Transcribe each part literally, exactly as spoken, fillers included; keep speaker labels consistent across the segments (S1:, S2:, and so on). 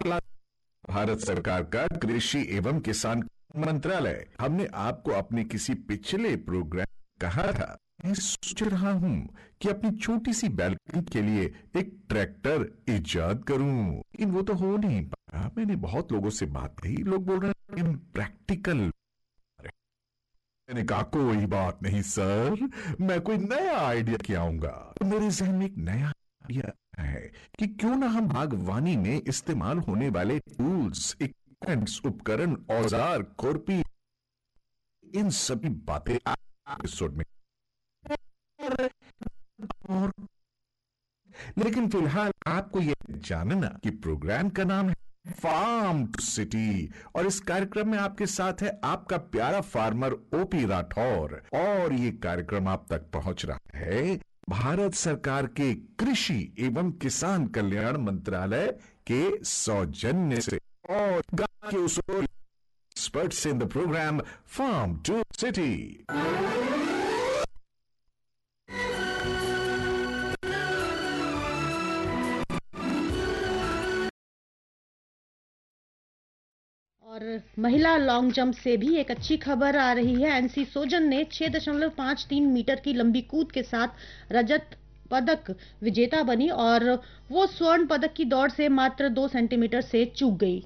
S1: भारत सरकार का कृषि एवं किसान मंत्रालय। हमने आपको अपने किसी पिछले प्रोग्राम कहा था, मैं सोच रहा हूं कि अपनी छोटी सी बैलकनी के लिए एक ट्रैक्टर इजाद करूं, लेकिन वो तो हो नहीं पाया। मैंने बहुत लोगों से बात की, लोग बोल रहे हैं प्रैक्टिकल। मैंने कहा कोई बात नहीं सर, मैं कोई नया आइडिया के आऊंगा। तो मेरे जहन में एक नया आइडिया है कि क्यों ना हम बागवानी में इस्तेमाल होने वाले टूल्स, इक्विपमेंट्स, उपकरण, औजार, खुरपी, इन सभी बातें एपिसोड में। और लेकिन फिलहाल आपको यह जानना कि प्रोग्राम का नाम है फार्म टू सिटी, और इस कार्यक्रम में आपके साथ है आपका प्यारा फार्मर ओपी राठौर। और ये कार्यक्रम आप तक पहुंच रहा है भारत सरकार के कृषि एवं किसान कल्याण मंत्रालय के सौजन्य से, और गांव के उस experts in the programme farm to city.
S2: और महिला लॉन्ग जंप से भी एक अच्छी खबर आ रही है। एनसी सोजन ने छह दशमलव पाँच तीन मीटर की लंबी कूद के साथ रजत पदक विजेता बनी और वो स्वर्ण पदक की दौड़ से मात्र दो सेंटीमीटर से चूक गई।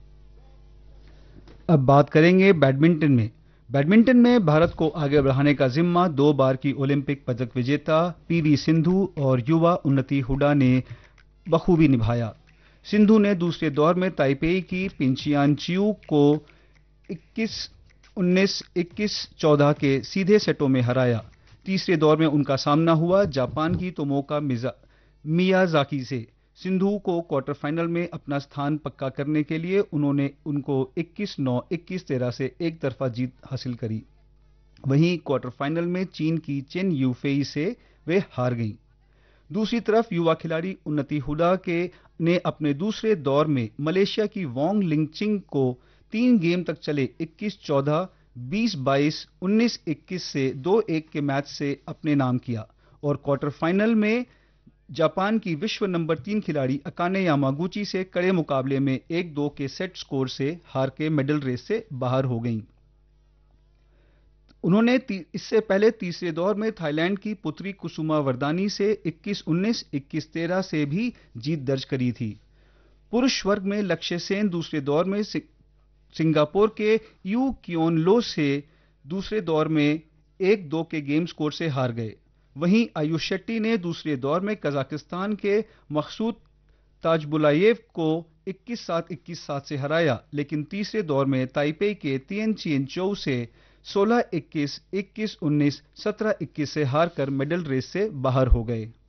S3: अब बात करेंगे बैडमिंटन में। बैडमिंटन में भारत को आगे बढ़ाने का जिम्मा दो बार की ओलंपिक पदक विजेता पीवी सिंधु और युवा उन्नति हुडा ने बखूबी निभाया। सिंधु ने दूसरे दौर में ताइपेई की पिंचियान चियू को इक्कीस उन्नीस, इक्कीस चौदह के सीधे सेटों में हराया। तीसरे दौर में उनका सामना हुआ जापान की तोमोका मियाजाकी से। सिंधु को क्वार्टर फाइनल में अपना स्थान पक्का करने के लिए उन्होंने उनको इक्कीस नौ, इक्कीस तेरह से एक तरफा जीत हासिल करी। वहीं क्वार्टर फाइनल में चीन की चेन यूफेई से वे हार गईं। दूसरी तरफ युवा खिलाड़ी उन्नति हुडा के ने अपने दूसरे दौर में मलेशिया की वोंग लिंगचिंग को तीन गेम तक चले इक्कीस चौदह, बीस बाईस, उन्नीस इक्कीस से दो एक के मैच से अपने नाम किया और क्वार्टर फाइनल में जापान की विश्व नंबर तीन खिलाड़ी अकाने यामागुची से कड़े मुकाबले में एक दो के सेट स्कोर से हार के मेडल रेस से बाहर हो गईं। उन्होंने इससे पहले तीसरे दौर में थाईलैंड की पुत्री कुसुमा वरदानी से इक्कीस उन्नीस, इक्कीस तेरह से भी जीत दर्ज करी थी। पुरुष वर्ग में लक्ष्य सेन दूसरे दौर में सिंगापुर के यू कियोन लो से दूसरे दौर में एक दो के गेम स्कोर से हार गए। वहीं आयुष शेट्टी ने दूसरे दौर में कजाकिस्तान के मकसूद ताजबुलायेव को इक्कीस सात, इक्कीस सात से हराया, लेकिन तीसरे दौर में ताइपेई के तिएन चिएन चोउ से सोलह इक्कीस, इक्कीस उन्नीस, सत्रह इक्कीस से हारकर मेडल रेस से बाहर हो गए।